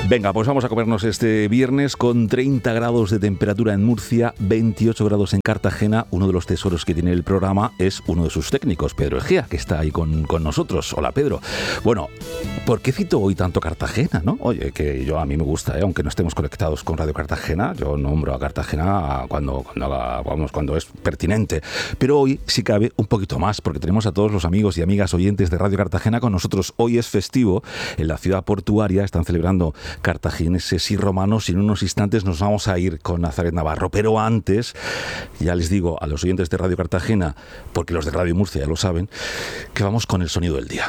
Venga, pues vamos a comernos este viernes con 30 grados de temperatura en Murcia, 28 grados en Cartagena. Uno de los tesoros que tiene el programa es uno de sus técnicos, Pedro Egea, que está ahí con nosotros. Hola, Pedro. Bueno, ¿por qué cito hoy tanto Cartagena, no? Oye, que a mí me gusta, aunque no estemos conectados con Radio Cartagena, yo nombro a Cartagena cuando es pertinente. Pero hoy, si cabe, un poquito más, porque tenemos a todos los amigos y amigas oyentes de Radio Cartagena con nosotros. Hoy es festivo en la ciudad portuaria, están celebrando cartagineses y romanos, y en unos instantes nos vamos a ir con Nazaret Navarro. Pero antes, ya les digo a los oyentes de Radio Cartagena, porque los de Radio Murcia ya lo saben, que vamos con el sonido del día.